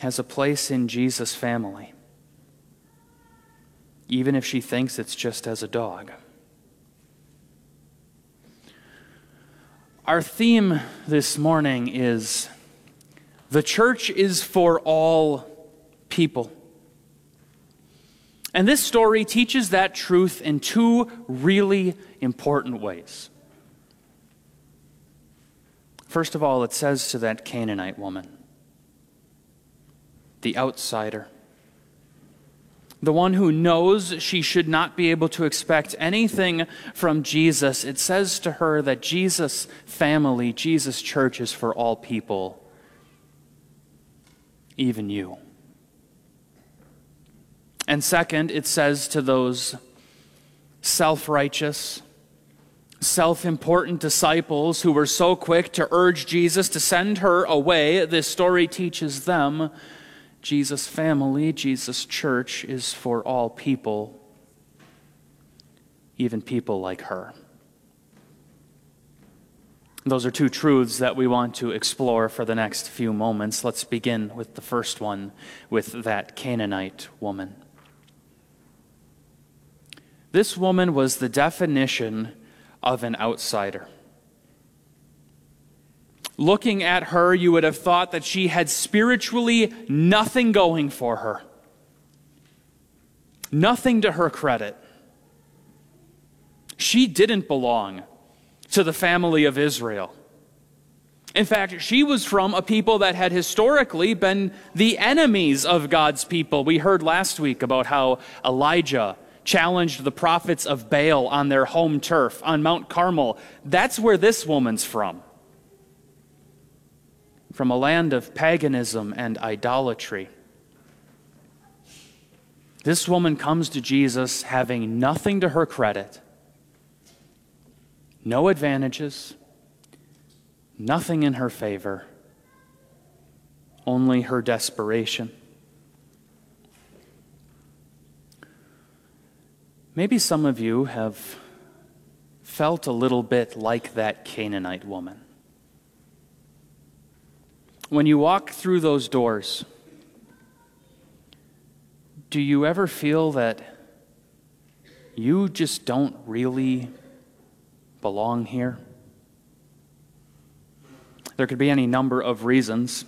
has a place in Jesus' family, even if she thinks it's just as a dog. Our theme this morning is the church is for all people. And this story teaches that truth in two really important ways. First of all, it says to that Canaanite woman, the outsider, the one who knows she should not be able to expect anything from Jesus, it says to her that Jesus' family, Jesus' church is for all people, even you. And second, it says to those self-righteous, self-important disciples who were so quick to urge Jesus to send her away, this story teaches them Jesus' family, Jesus' church is for all people, even people like her. Those are two truths that we want to explore for the next few moments. Let's begin with the first one, with that Canaanite woman. This woman was the definition of an outsider. Looking at her, you would have thought that she had spiritually nothing going for her. Nothing to her credit. She didn't belong to the family of Israel. In fact, she was from a people that had historically been the enemies of God's people. We heard last week about how Elijah challenged the prophets of Baal on their home turf, on Mount Carmel. That's where this woman's from a land of paganism and idolatry. This woman comes to Jesus having nothing to her credit, no advantages, nothing in her favor, only her desperation. Maybe some of you have felt a little bit like that Canaanite woman. When you walk through those doors, do you ever feel that you just don't really belong here? There could be any number of reasons.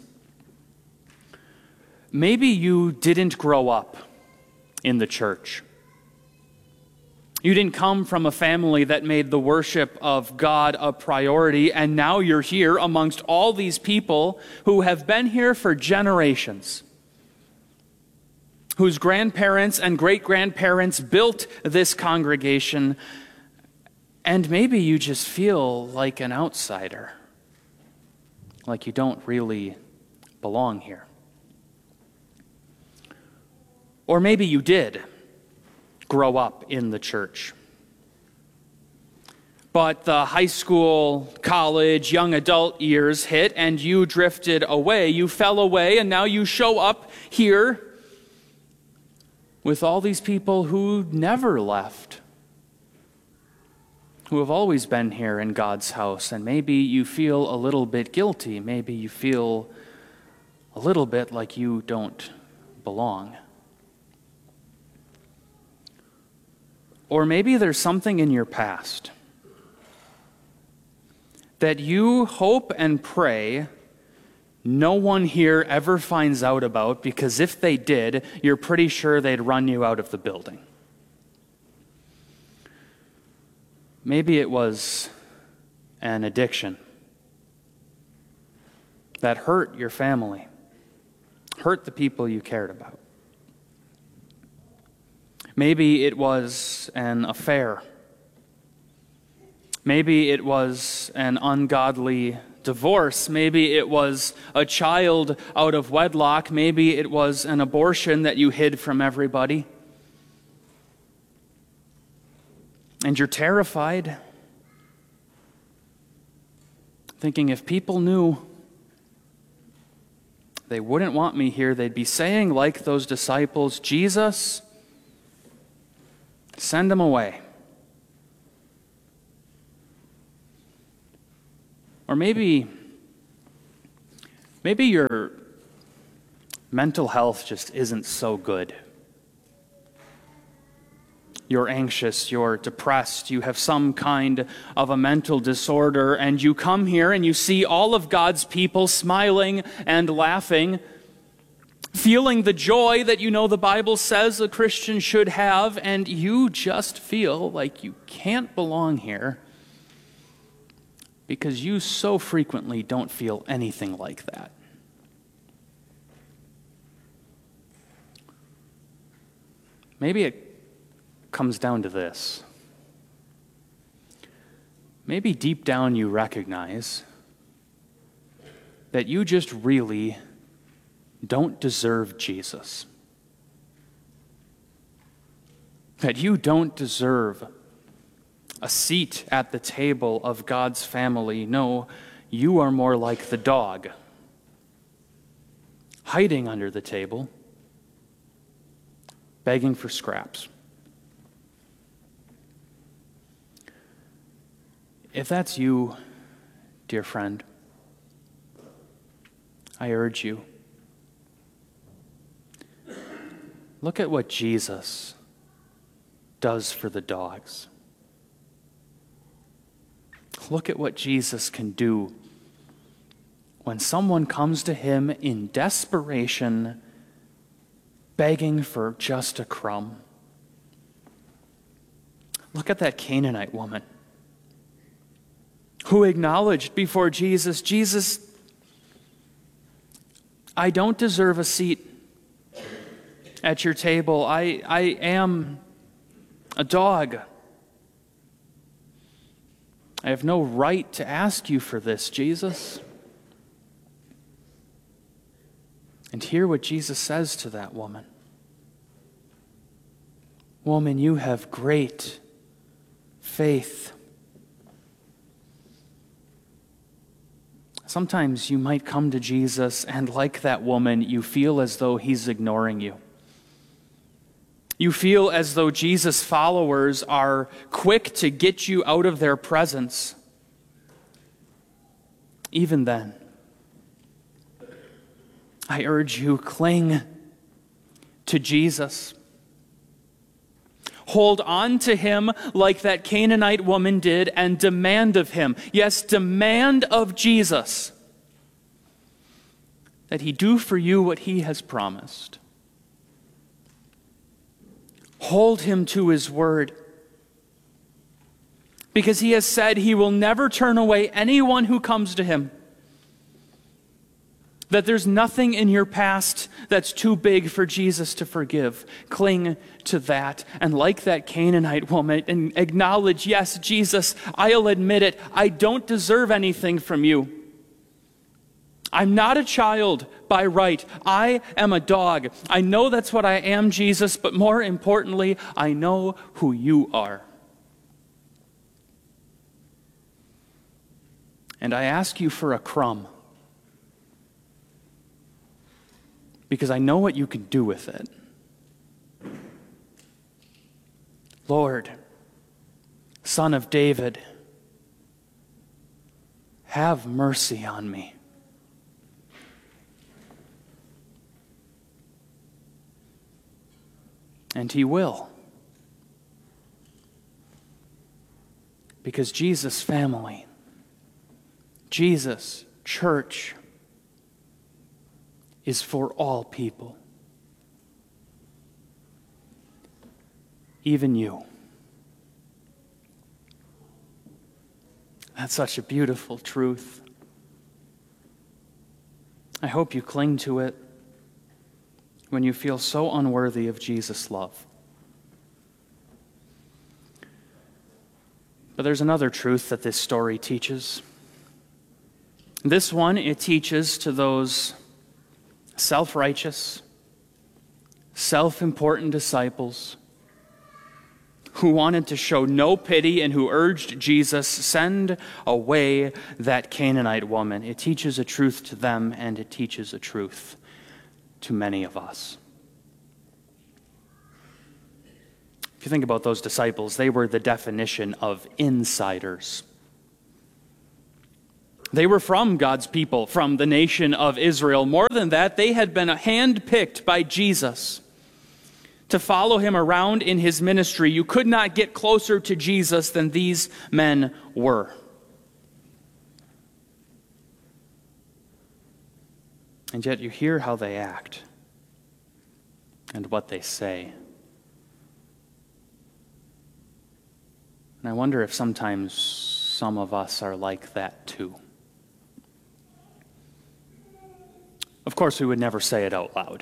Maybe you didn't grow up in the church. You didn't come from a family that made the worship of God a priority, and now you're here amongst all these people who have been here for generations, whose grandparents and great-grandparents built this congregation, and maybe you just feel like an outsider, like you don't really belong here. Or maybe you did grow up in the church, but the high school, college, young adult years hit and you drifted away. You fell away, and now you show up here with all these people who never left, who have always been here in God's house. And maybe you feel a little bit guilty. Maybe you feel a little bit like you don't belong. Or maybe there's something in your past that you hope and pray no one here ever finds out about, because if they did, you're pretty sure they'd run you out of the building. Maybe it was an addiction that hurt your family, hurt the people you cared about. Maybe it was an affair. Maybe it was an ungodly divorce. Maybe it was a child out of wedlock. Maybe it was an abortion that you hid from everybody. And you're terrified, thinking if people knew, they wouldn't want me here. They'd be saying, like those disciples, Jesus, send them away. Or maybe you're mental health just isn't so good. You're anxious, you're depressed, you have some kind of a mental disorder, and you come here and you see all of God's people smiling and laughing, feeling the joy that you know the Bible says a Christian should have, and you just feel like you can't belong here because you so frequently don't feel anything like that. Maybe it comes down to this. Maybe deep down you recognize that you just really don't deserve Jesus. That you don't deserve a seat at the table of God's family. No, you are more like the dog, hiding under the table, begging for scraps. If that's you, dear friend, I urge you, look at what Jesus does for the dogs. Look at what Jesus can do when someone comes to him in desperation, begging for just a crumb. Look at that Canaanite woman who acknowledged before Jesus, Jesus, I don't deserve a seat at your table. I am a dog. I have no right to ask you for this, Jesus. And hear what Jesus says to that woman. Woman, you have great faith. Sometimes you might come to Jesus and, like that woman, you feel as though he's ignoring you. You feel as though Jesus' followers are quick to get you out of their presence. Even then, I urge you, cling to Jesus. Hold on to him like that Canaanite woman did and demand of him, yes, demand of Jesus, that he do for you what he has promised. Hold him to his word, because he has said he will never turn away anyone who comes to him. That there's nothing in your past that's too big for Jesus to forgive. Cling to that. And like that Canaanite woman, and acknowledge, yes, Jesus, I'll admit it, I don't deserve anything from you. I'm not a child by right. I am a dog. I know that's what I am, Jesus, but more importantly, I know who you are. And I ask you for a crumb, because I know what you can do with it. Lord, Son of David, have mercy on me. And he will. Because Jesus' family, Jesus' church, is for all people. Even you. That's such a beautiful truth. I hope you cling to it when you feel so unworthy of Jesus' love. But there's another truth that this story teaches. This one, it teaches to those self-righteous, self-important disciples who wanted to show no pity and who urged Jesus, send away that Canaanite woman. It teaches a truth to them, and it teaches a truth to many of us. If you think about those disciples, they were the definition of insiders. They were from God's people, from the nation of Israel. More than that, they had been handpicked by Jesus to follow him around in his ministry. You could not get closer to Jesus than these men were. And yet you hear how they act and what they say. And I wonder if sometimes some of us are like that too. Of course, we would never say it out loud.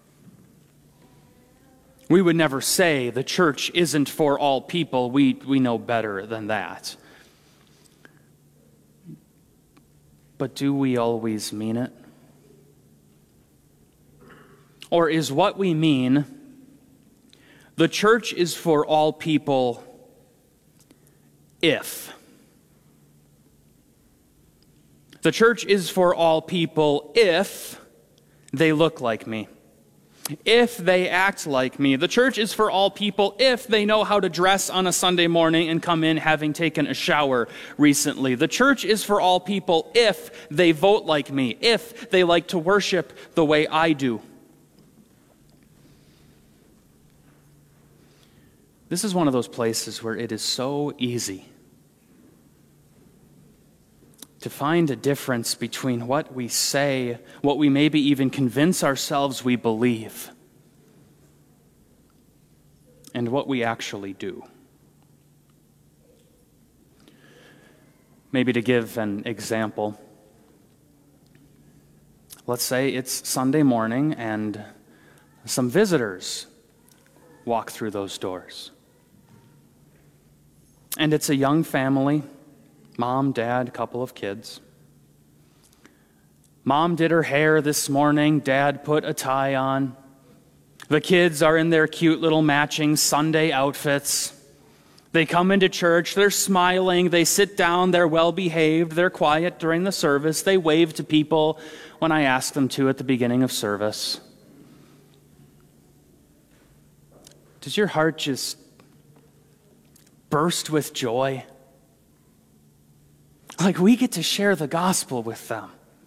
We would never say the church isn't for all people. We know better than that. But do we always mean it? Or is what we mean, the church is for all people if? The church is for all people if they look like me, if they act like me. The church is for all people if they know how to dress on a Sunday morning and come in having taken a shower recently. The church is for all people if they vote like me, if they like to worship the way I do. This is one of those places where it is so easy to find a difference between what we say, what we maybe even convince ourselves we believe, and what we actually do. Maybe to give an example, let's say it's Sunday morning and some visitors walk through those doors. And it's a young family. Mom, dad, a couple of kids. Mom did her hair this morning. Dad put a tie on. The kids are in their cute little matching Sunday outfits. They come into church. They're smiling. They sit down. They're well-behaved. They're quiet during the service. They wave to people when I ask them to at the beginning of service. Does your heart just burst with joy? Like we get to share the gospel with them.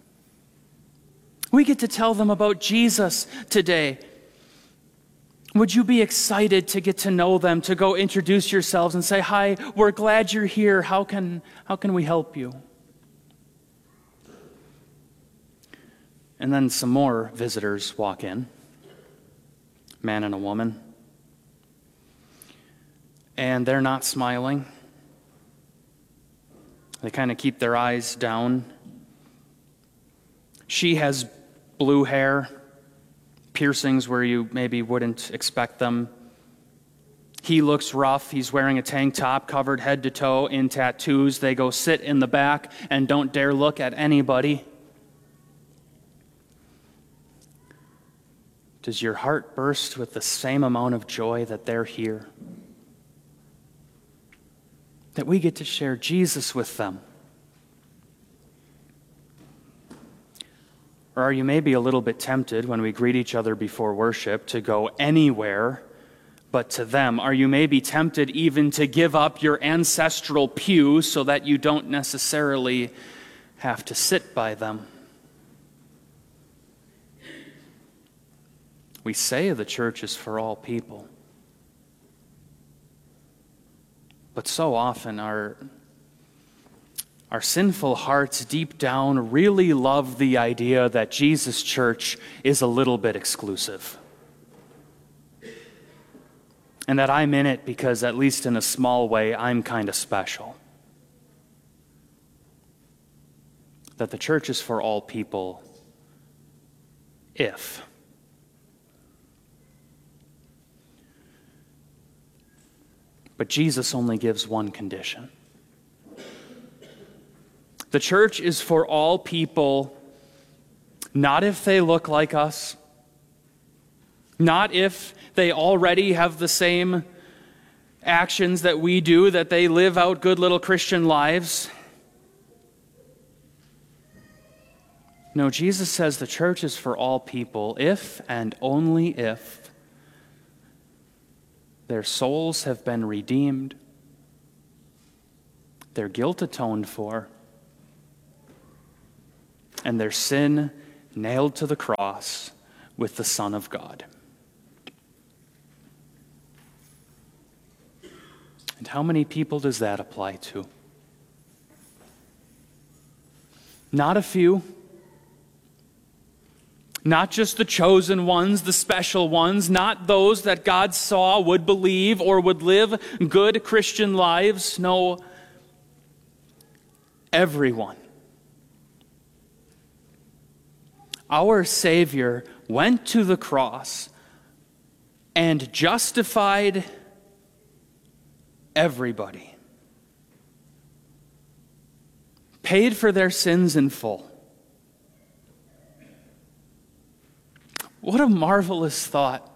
We get to tell them about Jesus today. Would you be excited to get to know them, to go introduce yourselves and say, "Hi, we're glad you're here. How can we help you?" And then some more visitors walk in, man and a woman. And they're not smiling. They kind of keep their eyes down. She has blue hair, piercings where you maybe wouldn't expect them. He looks rough. He's wearing a tank top covered head to toe in tattoos. They go sit in the back and don't dare look at anybody. Does your heart burst with the same amount of joy that they're here? That we get to share Jesus with them? Or are you maybe a little bit tempted when we greet each other before worship to go anywhere but to them? Are you maybe tempted even to give up your ancestral pew so that you don't necessarily have to sit by them? We say the church is for all people. But so often our sinful hearts deep down really love the idea that Jesus' church is a little bit exclusive. And that I'm in it because, at least in a small way, I'm kind of special. That the church is for all people if. But Jesus only gives one condition. The church is for all people, not if they look like us, not if they already have the same actions that we do, that they live out good little Christian lives. No, Jesus says the church is for all people if and only if their souls have been redeemed, their guilt atoned for, and their sin nailed to the cross with the Son of God. And how many people does that apply to? Not a few. Not just the chosen ones, the special ones, not those that God saw would believe or would live good Christian lives. No, everyone. Our Savior went to the cross and justified everybody. Paid for their sins in full. What a marvelous thought.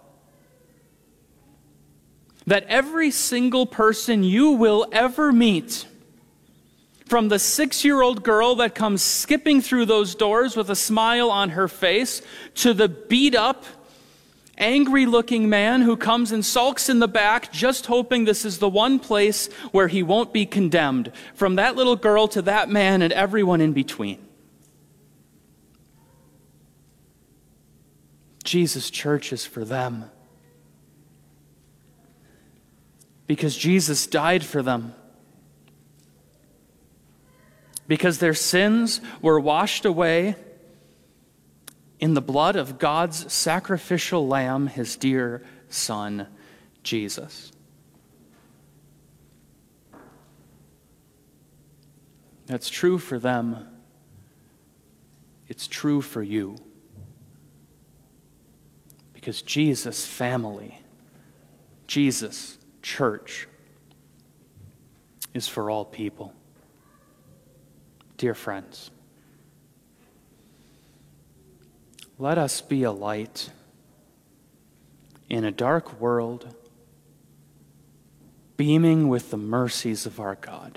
That every single person you will ever meet, from the 6-year-old girl that comes skipping through those doors with a smile on her face, to the beat-up, angry-looking man who comes and sulks in the back just hoping this is the one place where he won't be condemned, from that little girl to that man and everyone in between. Jesus' church is for them. Because Jesus died for them. Because their sins were washed away in the blood of God's sacrificial lamb, his dear Son, Jesus. That's true for them. It's true for you. Because Jesus' family, Jesus' church, is for all people. Dear friends, let us be a light in a dark world, beaming with the mercies of our God.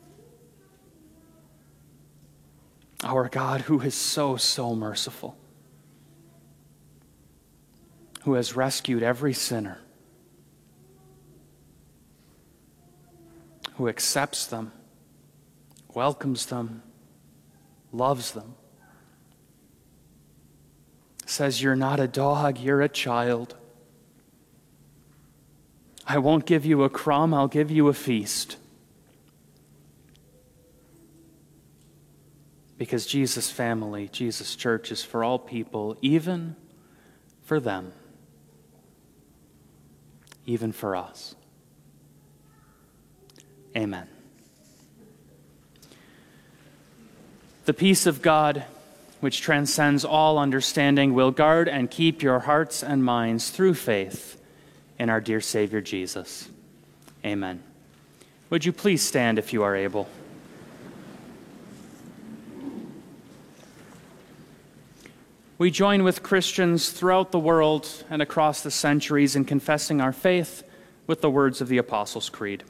Our God who is so, so merciful, who has rescued every sinner, who accepts them, welcomes them, loves them, says, "You're not a dog, you're a child. I won't give you a crumb, I'll give you a feast." Because Jesus' family, Jesus' church is for all people, even for them. Even for us. Amen. The peace of God, which transcends all understanding, will guard and keep your hearts and minds through faith in our dear Savior Jesus. Amen. Would you please stand if you are able? We join with Christians throughout the world and across the centuries in confessing our faith with the words of the Apostles' Creed.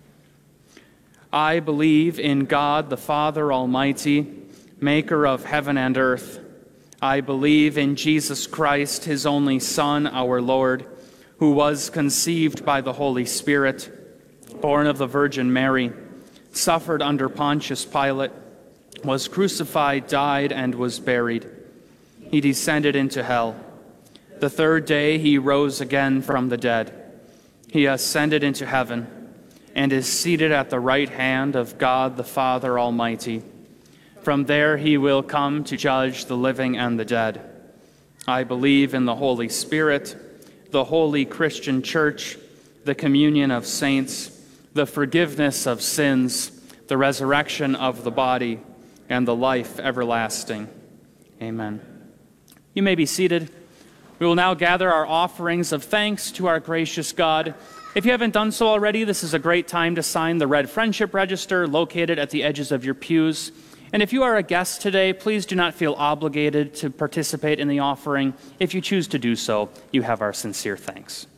I believe in God the Father Almighty, maker of heaven and earth. I believe in Jesus Christ, his only Son, our Lord, who was conceived by the Holy Spirit, born of the Virgin Mary, suffered under Pontius Pilate, was crucified, died, and was buried. He descended into hell. The third day he rose again from the dead. He ascended into heaven and is seated at the right hand of God the Father Almighty. From there he will come to judge the living and the dead. I believe in the Holy Spirit, the holy Christian church, the communion of saints, the forgiveness of sins, the resurrection of the body, and the life everlasting. Amen. You may be seated. We will now gather our offerings of thanks to our gracious God. If you haven't done so already, this is a great time to sign the red friendship register located at the edges of your pews. And if you are a guest today, please do not feel obligated to participate in the offering. If you choose to do so, you have our sincere thanks.